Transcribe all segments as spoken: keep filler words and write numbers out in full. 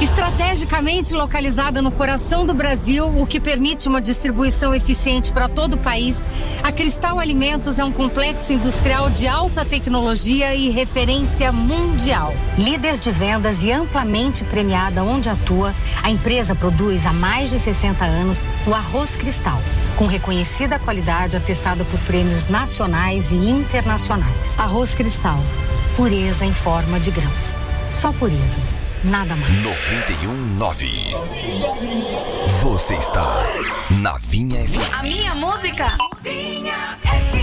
Estrategicamente localizada no coração do Brasil, o que permite uma distribuição eficiente para todo o país, a Cristal Alimentos é um complexo industrial de alta tecnologia e referência mundial. Líder de vendas e amplamente premiada onde atua, a empresa produz há mais de sessenta anos o arroz Cristal, com reconhecida qualidade atestada por prêmios nacionais e internacionais. Arroz Cristal, pureza em forma de grãos. Só pureza. Nada mais. noventa e um ponto nove. Você está na Vinha F M. A minha música. Vinha F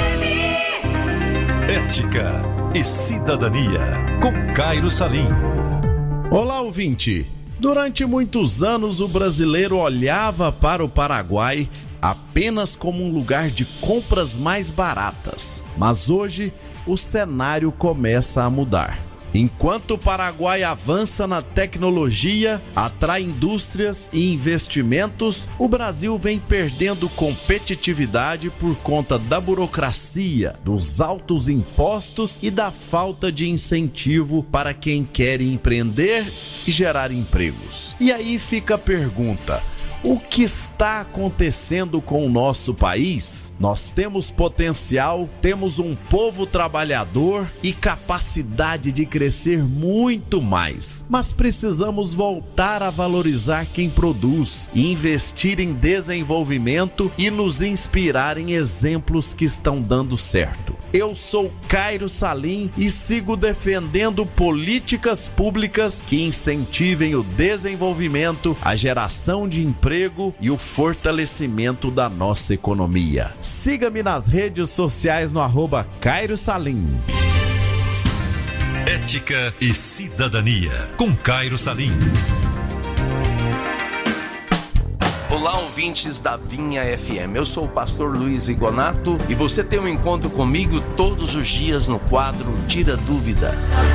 M. Ética e cidadania com Cairo Salim. Olá, ouvinte. Durante muitos anos o brasileiro olhava para o Paraguai apenas como um lugar de compras mais baratas. Mas hoje o cenário começa a mudar. Enquanto o Paraguai avança na tecnologia, atrai indústrias e investimentos, o Brasil vem perdendo competitividade por conta da burocracia, dos altos impostos e da falta de incentivo para quem quer empreender e gerar empregos. E aí fica a pergunta: o que está acontecendo com o nosso país? Nós temos potencial, temos um povo trabalhador e capacidade de crescer muito mais. Mas precisamos voltar a valorizar quem produz, investir em desenvolvimento e nos inspirar em exemplos que estão dando certo. Eu sou Cairo Salim e sigo defendendo políticas públicas que incentivem o desenvolvimento, a geração de emprego e o fortalecimento da nossa economia. Siga-me nas redes sociais no arroba Cairo Salim. Ética e cidadania com Cairo Salim. Olá, ouvintes da Vinha F M. Eu sou o pastor Luiz Igonato e você tem um encontro comigo todos os dias no quadro Tira Dúvida.